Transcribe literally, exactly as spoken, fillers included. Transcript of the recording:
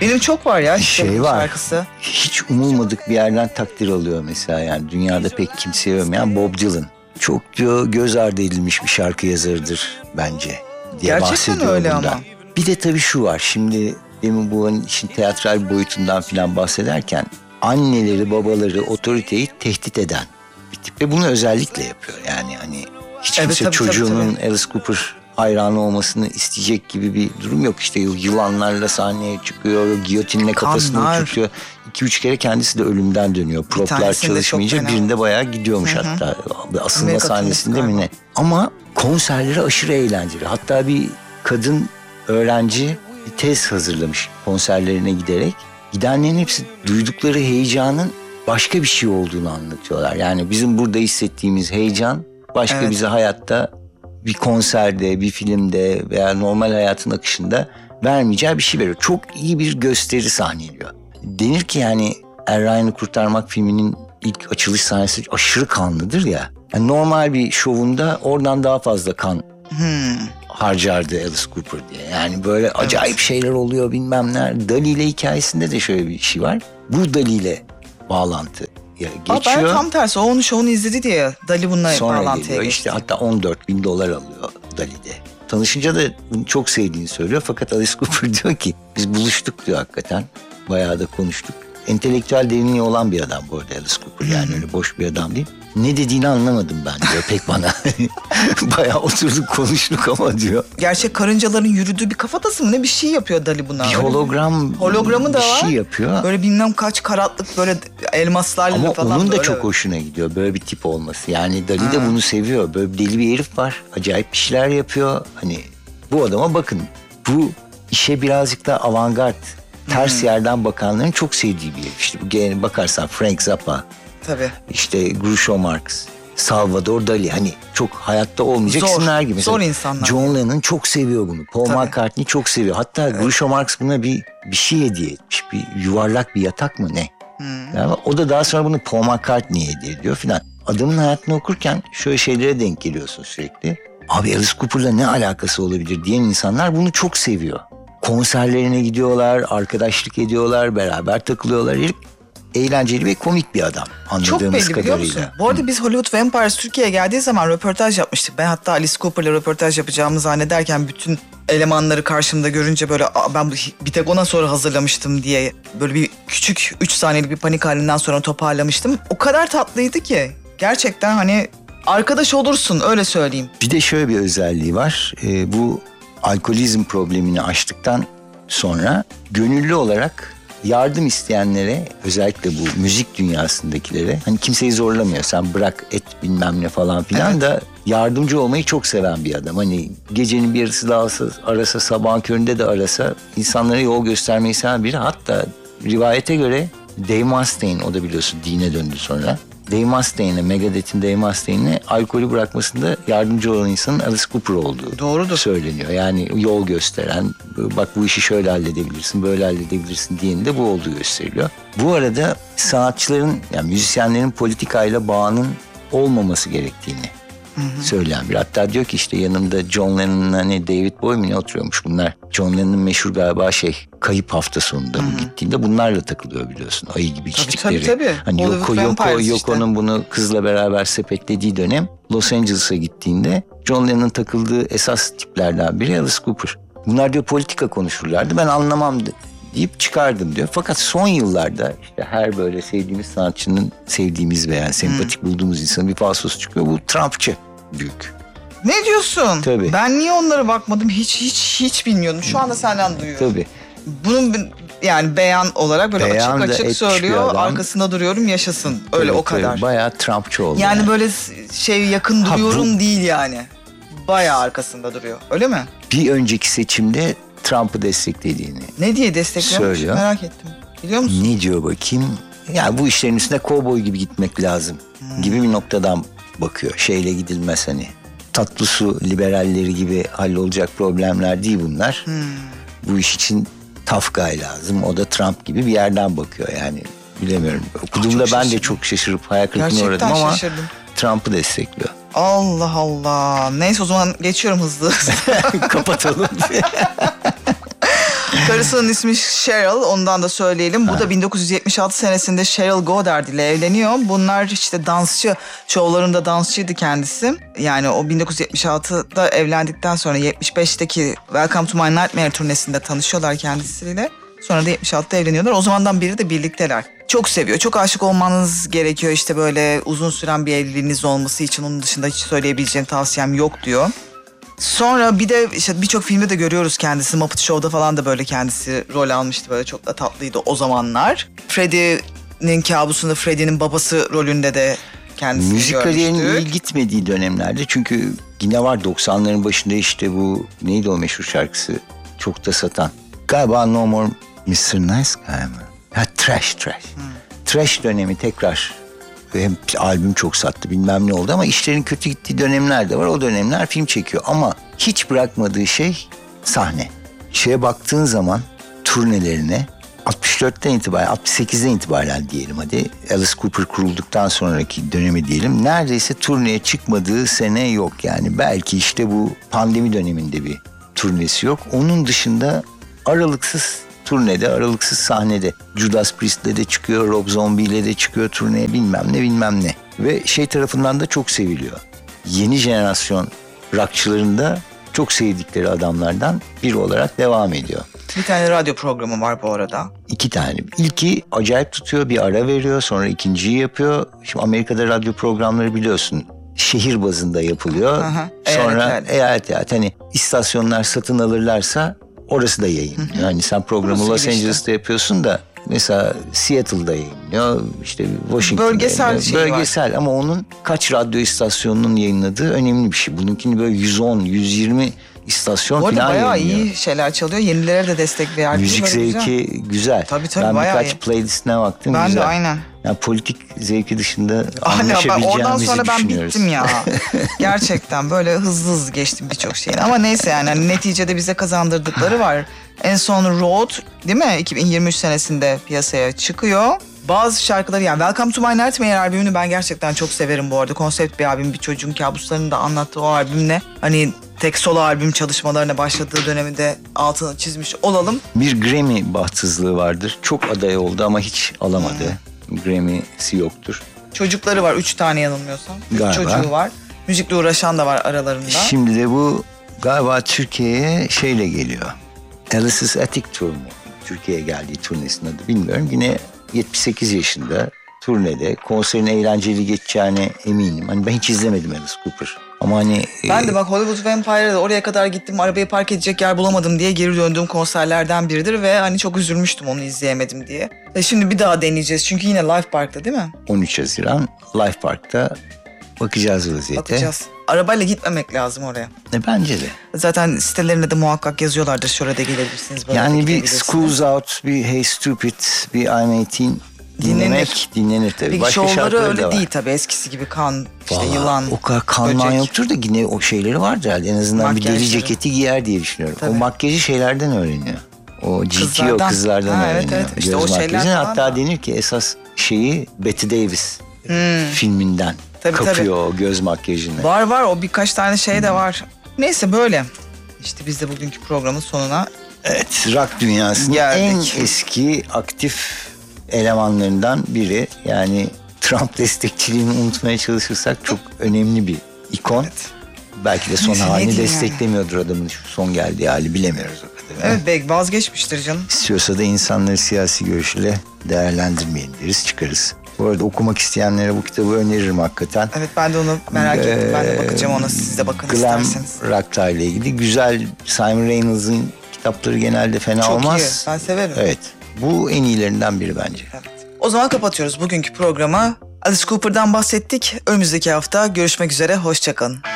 Benim çok var ya şey var. Şarkısı. Hiç umulmadık bir yerden takdir alıyor mesela, yani dünyada pek kimseye övmeyen Bob Dylan. Çok diyor göz ardı edilmiş bir şarkı yazarıdır bence diye Gerçekten bahsediyor öyle bundan. ama. Bir de tabii şu var, şimdi demin bu işin teatral boyutundan filan bahsederken anneleri babaları otoriteyi tehdit eden bir tip ve bunu özellikle yapıyor. Yani hani hiç Evet, kimse tabii, çocuğunun tabii, tabii. Alice Cooper hayranı olmasını isteyecek gibi bir durum yok. İşte yılanlarla sahneye çıkıyor, giyotinle kafasını Kanlar. uçurtuyor. İki üç kere kendisi de ölümden dönüyor. Proplar tanesinde çalışmayınca çok fena. birinde bayağı gidiyormuş. Hı hı. Hatta asılma Amerika sahnesinde turnesi mi ne? galiba. Ama konserleri aşırı eğlenceli. Hatta bir kadın öğrenci bir tez hazırlamış konserlerine giderek. Gidenlerin hepsi duydukları heyecanın başka bir şey olduğunu anlatıyorlar. Yani bizim burada hissettiğimiz heyecan başka Evet. bize hayatta bir konserde, bir filmde veya normal hayatın akışında vermeyeceği bir şey veriyor. Çok iyi bir gösteri sahneliyor. Denir ki yani Er Ryan'ı Kurtarmak filminin ilk açılış sahnesi aşırı kanlıdır ya. Yani normal bir şovunda oradan daha fazla kan Hmm. harcardı Alice Cooper diye. Yani böyle acayip şeyler oluyor bilmem ne. Dali ile hikayesinde de şöyle bir şey var. Bu Dali ile bağlantı Aa, geçiyor. ben tam tersi o onu şovunu izledi diye Dali bununla Sonra bağlantıya geliyor geçti. işte, hatta on dört bin dolar alıyor Dali'de. Tanışınca da bunu çok sevdiğini söylüyor. Fakat Alice Cooper diyor ki biz buluştuk diyor hakikaten. Bayağı da konuştuk. Entelektüel derinliği olan bir adam bu arada Alice Cooper, yani öyle boş bir adam değil. Ne dediğini anlamadım ben diyor pek bana. Bayağı oturduk konuştuk ama diyor. Gerçek karıncaların yürüdüğü bir kafatası mı ne bir şey yapıyor Dali buna. Bir Öyle hologram Hologramı da bir var. şey yapıyor. Böyle bilmem kaç karatlık böyle elmaslarla Ama falan. onun da böyle. çok hoşuna gidiyor böyle bir tip olması. Yani Dali de bunu seviyor. Böyle bir deli bir herif var. Acayip bir şeyler yapıyor. Hani bu adama bakın. Bu işe birazcık da avantgard, ters yerden bakanların çok sevdiği bir herif. İşte bu gene bakarsan Frank Zappa, Tabii. işte Groucho Marx, Salvador Dali, hani çok hayatta olmayacak Zor, isimler gibi. zor Mesela insanlar. John Lennon çok seviyor bunu. Paul Tabii. McCartney çok seviyor. Hatta Groucho Marx buna bir bir şey hediye etmiş. Bir yuvarlak bir yatak mı ne? Hmm. Yani o da daha sonra bunu Paul McCartney'e hediye ediyor filan. Adamın hayatını okurken şöyle şeylere denk geliyorsun sürekli. Abi Alice Cooper'la ne alakası olabilir diyen insanlar bunu çok seviyor. Konserlerine gidiyorlar, arkadaşlık ediyorlar, beraber takılıyorlar. Herif eğlenceli ve komik bir adam anladığımız Çok belli biliyor kadarıyla. musun? Bu arada biz Hollywood Vampires Türkiye'ye geldiği zaman röportaj yapmıştık. Ben hatta Alice Cooper'la röportaj yapacağımı zannederken bütün elemanları karşımda görünce böyle ben bir tek ona sonra hazırlamıştım diye böyle bir küçük üç saniyelik bir panik halinden sonra toparlamıştım. O kadar tatlıydı ki gerçekten hani arkadaş olursun öyle söyleyeyim. Bir de şöyle bir özelliği var. Ee, bu alkolizm problemini aştıktan sonra gönüllü olarak yardım isteyenlere, özellikle bu müzik dünyasındakilere, hani kimseyi zorlamıyor, sen bırak et bilmem ne falan filan Evet. da yardımcı olmayı çok seven bir adam. Hani gecenin bir yarısı da alsa, arasa, sabahın köründe de arasa insanlara yol göstermeyi seven biri. Hatta rivayete göre Dave Mustaine, o da biliyorsun dine döndü sonra. Dave Mustaine'e, Megadeth'in Dave Mustaine'e alkolü bırakmasında yardımcı olan insanın Alice Cooper olduğu Doğrudur. söyleniyor. Yani yol gösteren, bak bu işi şöyle halledebilirsin, böyle halledebilirsin diyenin de bu olduğu gösteriliyor. Bu arada sanatçıların, yani müzisyenlerin politikayla bağının olmaması gerektiğini söyleyen bir. Hatta diyor ki işte yanımda John Lennon'la ne David Bowie mi ne oturuyormuş bunlar. John Lennon'ın meşhur galiba şey kayıp hafta sonunda bu gittiğinde bunlarla takılıyor biliyorsun. Ayı gibi içtikleri. tabii, tabii. Hani Yoko, Hollywood Yoko, Vampires işte. Yoko'nun bunu kızla beraber sepetlediği dönem Los Angeles'a gittiğinde John Lennon'ın takıldığı esas tiplerden biri Alice Cooper. Bunlar diyor politika konuşurlardı, ben anlamam deyip çıkardım diyor. Fakat son yıllarda işte her böyle sevdiğimiz sanatçının, sevdiğimiz veya sempatik bulduğumuz insanın bir falsosu çıkıyor. Bu Trumpçı büyük. Ne diyorsun? Tabii. Ben niye onlara bakmadım hiç hiç hiç bilmiyordum. Şu anda senden duyuyorum. Tabii. Bunun yani beyan olarak böyle Beyan da açık açık etmiş bir söylüyor. adam. Arkasında duruyorum yaşasın. Öyle Tabii, o kadar. tabii. Bayağı Trumpçı oldu. Yani, Yani böyle şey yakın Ha, duruyorum bu- değil yani. Bayağı arkasında duruyor. Öyle mi? bir önceki seçimde Trump'ı desteklediğini Ne diye destekliyormuş? Söylüyor. Merak ettim. Biliyor musun? ne diyor bakayım? Ya bu işlerin üstüne kovboy gibi gitmek lazım gibi bir noktadan bakıyor. Şeyle gidilmez hani. Tatlı su liberalleri gibi hallolacak problemler değil bunlar. Bu iş için tough guy lazım. O da Trump gibi bir yerden bakıyor yani. Bilemiyorum. Okuduğumda çok ben de şaşırdım. çok şaşırıp hayal kırıklığına Gerçekten uğradım ama şaşırdım. Trump'ı destekliyor. Allah Allah. Neyse o zaman geçiyorum hızlı hızlı. Kapatalım. Karısının ismi Cheryl, ondan da söyleyelim. Bu Ha. da bin dokuz yüz yetmiş altı senesinde Cheryl Goddard ile evleniyor. Bunlar işte dansçı, şovlarında dansçıydı kendisi. Yani o bin dokuz yüz yetmiş altıda evlendikten sonra yetmiş beşteki Welcome to My Nightmare turnesinde tanışıyorlar kendisiyle. Sonra da yetmiş altıda evleniyorlar. O zamandan beri de birlikteler. Çok seviyor. Çok aşık olmanız gerekiyor. İşte böyle uzun süren bir evliliğiniz olması için onun dışında hiç söyleyebileceğim tavsiyem yok diyor. Sonra bir de işte birçok filmde de görüyoruz kendisi. Muppet Show'da falan da böyle kendisi rol almıştı. Böyle çok da tatlıydı o zamanlar. Freddy'nin kabusunda Freddy'nin babası rolünde de kendisini Müzik görmüştük. kariyerinin iyi gitmediği dönemlerde, çünkü yine var doksanların başında işte bu neydi o meşhur şarkısı çok da satan. Galiba No More mister Nice Guy mı? Ha, Trash Trash. Hmm. Trash dönemi tekrar, hem albüm çok sattı bilmem ne oldu ama işlerin kötü gittiği dönemler de var. O dönemler film çekiyor ama hiç bırakmadığı şey sahne. Şeye baktığın zaman turnelerine altmış dörtten itibaren, altmış sekizden itibaren diyelim hadi, Alice Cooper kurulduktan sonraki dönemi diyelim, neredeyse turneye çıkmadığı sene yok yani. Belki işte bu pandemi döneminde bir turnesi yok. Onun dışında aralıksız turnede, aralıksız sahnede. Judas Priest'le de çıkıyor, Rob Zombie'yle de çıkıyor turneye, bilmem ne bilmem ne. Ve şey tarafından da çok seviliyor. Yeni jenerasyon rockçıların da çok sevdikleri adamlardan biri olarak devam ediyor. Bir tane radyo programı var bu arada. İki tane. İlki acayip tutuyor, bir ara veriyor, sonra ikinciyi yapıyor. Şimdi Amerika'da radyo programları biliyorsun şehir bazında yapılıyor. Aha, Sonra eyalet, eyalet eyalet hani istasyonlar satın alırlarsa orası da yayınlıyor. Yani sen programı Burası Los gibi işte. Angeles'ta yapıyorsun da mesela Seattle'da yayınlıyor, işte Washington'da Bölgesel yayınlıyor. şey var. Bölgesel ama onun kaç radyo istasyonunun yayınladığı önemli bir şey. Bununkini böyle yüz on yüz yirmi istasyon Bu arada falan bayağı yayınlıyor. iyi şeyler çalıyor. Yenilere de destek verdi. Müzik Böyle güzel. zevki güzel. Tabii, tabii, ben bayağı birkaç iyi. playlistine baktım, Ben güzel. de aynen. Yani politik zevki dışında Hala ben anlaşabileceğimizi oradan sonra ben düşünüyoruz. bittim ya. Gerçekten böyle hızlı hızlı geçtim birçok şeyin. Ama neyse yani hani neticede bize kazandırdıkları var. En son Road değil mi? iki bin yirmi üç senesinde piyasaya çıkıyor. Bazı şarkıları, yani Welcome to My Nightmare albümünü ben gerçekten çok severim bu arada. Konsept bir albüm, bir çocuğun kabuslarını da anlattığı o albümle hani tek solo albüm çalışmalarına başladığı döneminde altını çizmiş olalım. Bir Grammy bahtsızlığı vardır. Çok aday oldu ama hiç alamadı. Hmm. Grammy'si yoktur. Çocukları var, üç tane yanılmıyorsam. Üç Galiba. çocuğu var. Müzikle uğraşan da var aralarında. Şimdi de bu galiba Türkiye'ye şeyle geliyor. Alice's Attic Tour mu? Türkiye'ye geldiği turnesinin adı bilmiyorum. Yine yetmiş sekiz yaşında turnede, konserin eğlenceli geçeceğine eminim. Hani ben hiç izlemedim Alice Cooper. Ama hani... Ben e, de bak Hollywood Vampire'da oraya kadar gittim, arabayı park edecek yer bulamadım diye geri döndüğüm konserlerden biridir ve hani çok üzülmüştüm onu izleyemedim diye. Ve şimdi bir daha deneyeceğiz çünkü yine Life Park'ta değil mi? on üç Haziran Life Park'ta bakacağız vaziyete. Bakacağız. Arabayla gitmemek lazım oraya. E, bence de. Zaten sitelerine de muhakkak yazıyorlardır. Şöyle de gelebilirsiniz. Böyle de Yani bir gidebilirsiniz. Schools Out, bir Hey Stupid, bir I'm on sekiz dinlemek dinlenir tabii. Peki Başka şovları şarkıları da öyle var. değil tabii. Eskisi gibi kan, işte Vallahi yılan, o kadar kanman böcek. yoktur da yine o şeyleri vardır herhalde. En azından bir deri Makyajları. ceketi giyer diye düşünüyorum. Tabii. O makyajı şeylerden öğreniyor. O ciddi o Kızlardan. kızlardan Ha, evet, öğreniyor. evet. İşte Göz o şeyler makyajını. falan Hatta da. denir ki esas şeyi Bette Davis filminden Tabii, kapıyor o göz makyajını. Var var, o birkaç tane şey de var. Neyse böyle. İşte biz de bugünkü programın sonuna Evet, rock dünyasının geldik. en eski aktif elemanlarından biri. Yani Trump destekçiliğini unutmaya çalışırsak çok önemli bir ikon. Evet. Belki de son Neyse, ne halini diyeyim desteklemiyordur adamın şu son geldiği hali, bilemiyoruz o kadar. Evet, belki vazgeçmiştir canım. İstiyorsa da insanları siyasi görüşüyle değerlendirmeyin deriz, çıkarız. Bu arada okumak isteyenlere bu kitabı öneririm hakikaten. Evet, ben de onu merak ettim. Ben de bakacağım ona, siz de bakın Glam isterseniz. Rock'la ile ilgili güzel. Simon Reynolds'ın kitapları genelde fena Çok olmaz. iyi, ben severim. Evet, bu en iyilerinden biri bence. Evet. O zaman kapatıyoruz bugünkü programı. Alice Cooper'dan bahsettik. Önümüzdeki hafta görüşmek üzere, hoşça kalın.